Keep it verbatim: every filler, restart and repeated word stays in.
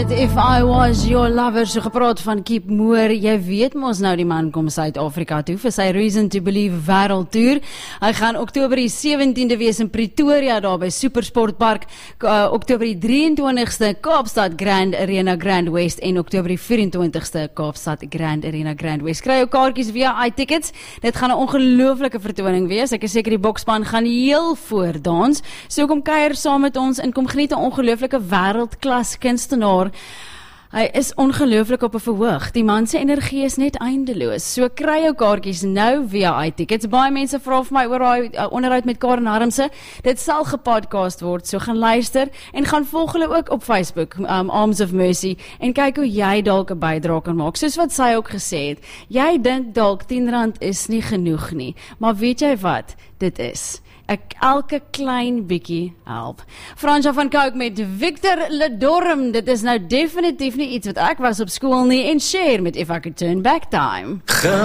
met If I Was Your Lover, so gepraat van Keep Moore. Jy weet mos nou die man kom Suid-Afrika toe vir sy Reason to Believe wêreldtoer. Hy gaan Oktober die sewentiende wees in Pretoria daar by Supersportpark, uh, Oktober die drieëntwintigste Kaapstad Grand Arena Grand West en Oktober die vyf-en-twintigste Kaapstad Grand Arena Grand West. Kry jou kaartjies via iTickets. Dit gaan 'n ongelooflike vertoning wees. Ek is seker die bokspan gaan heel voordans. So kom kuier saam met ons en kom geniet 'n ongelooflike wêreldklas kunstenaar. Hy is ongelooflik op 'n verhoog. Die man se energie is net eindeloos. So kry jou kaartjies nou via iTickets. Baie mense vra vir my oor daai uh, onderhoud met Karen Harmse. Dit sal gepodcast word, so gaan luister en gaan volg hulle ook op Facebook, um, Arms of Mercy, en kyk hoe jy dalk 'n bydrae kan maak. Soos wat sy ook gesê het, jy dink dalk tien rand is nie genoeg nie, maar weet jy wat? Dit is. Ek, elke klein bietjie help. Fransja van Cooke met Victor Ledorm. Dit is nou definitief nie iets wat ek was op skool nie, en share met If I Could Turn Back Time.